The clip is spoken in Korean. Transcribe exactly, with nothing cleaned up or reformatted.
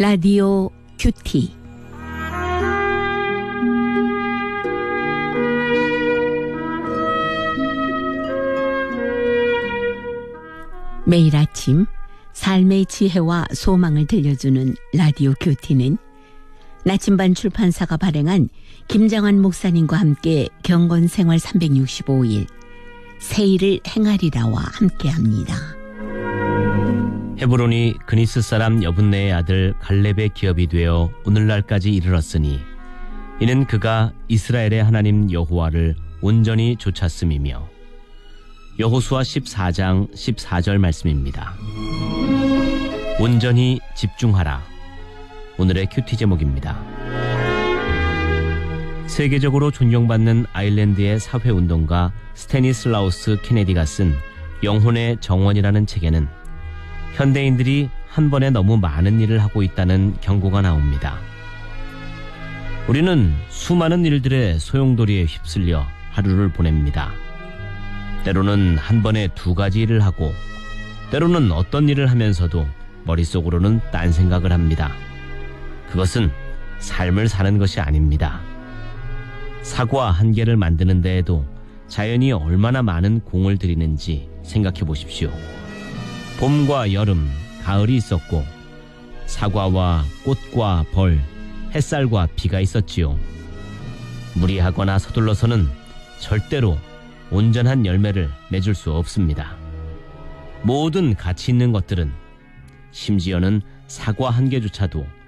라디오 큐티. 매일 아침 삶의 지혜와 소망을 들려주는 라디오 큐티는 나침반 출판사가 발행한 김장환 목사님과 함께 경건생활 삼백육십오 일 새 일을 행하리라와 함께합니다. 헤브론이 그니스 사람 여분네의 아들 갈렙의 기업이 되어 오늘날까지 이르렀으니 이는 그가 이스라엘의 하나님 여호와를 온전히 좇았음이며. 여호수아 십사 장 십사 절 말씀입니다. 온전히 집중하라. 오늘의 큐티 제목입니다. 세계적으로 존경받는 아일랜드의 사회운동가 스태니슬라우스 케네디가 쓴 영혼의 정원이라는 책에는 현대인들이 한 번에 너무 많은 일을 하고 있다는 경고가 나옵니다. 우리는 수많은 일들의 소용돌이에 휩쓸려 하루를 보냅니다. 때로는 한 번에 두 가지 일을 하고, 때로는 어떤 일을 하면서도 머릿속으로는 딴 생각을 합니다. 그것은 삶을 사는 것이 아닙니다. 사과 한 개를 만드는 데에도 자연이 얼마나 많은 공을 들이는지 생각해 보십시오. 봄과 여름, 가을이 있었고 사과와 꽃과 벌, 햇살과 비가 있었지요. 무리하거나 서둘러서는 절대로 온전한 열매를 맺을 수 없습니다. 모든 가치 있는 것들은, 심지어는 사과 한 개조차도